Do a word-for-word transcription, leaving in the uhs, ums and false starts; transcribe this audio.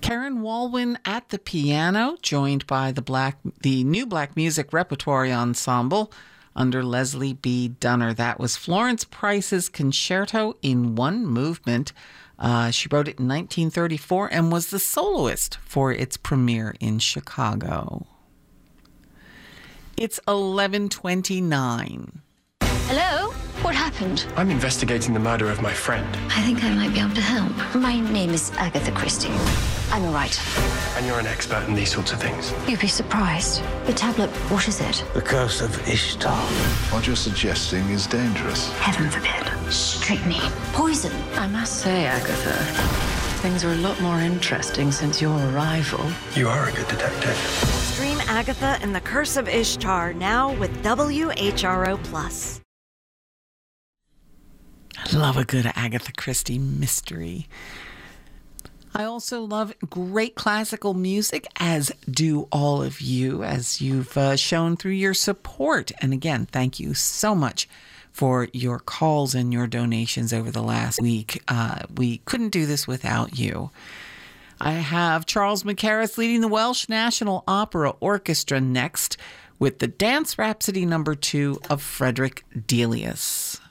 Karen Walwyn at the piano, joined by the black, the New Black Music Repertory Ensemble under Leslie B. Dunner. That was Florence Price's Concerto in One Movement. Uh, she wrote it in nineteen thirty-four and was the soloist for its premiere in Chicago. It's eleven twenty-nine. Hello? What happened? I'm investigating the murder of my friend. I think I might be able to help. My name is Agatha Christie. I'm a writer. And you're an expert in these sorts of things. You'd be surprised. The tablet, what is it? The Curse of Ishtar. What you're suggesting is dangerous. Heaven forbid. Strychnine. Poison. I must say, Agatha, things are a lot more interesting since your arrival. You are a good detective. Stream Agatha and the Curse of Ishtar now with W H R O Plus. I love a good Agatha Christie mystery. I also love great classical music, as do all of you, as you've uh, shown through your support. And again, thank you so much for your calls and your donations over the last week. Uh, we couldn't do this without you. I have Charles Mackerras leading the Welsh National Opera Orchestra next with the Dance Rhapsody number two of Frederick Delius.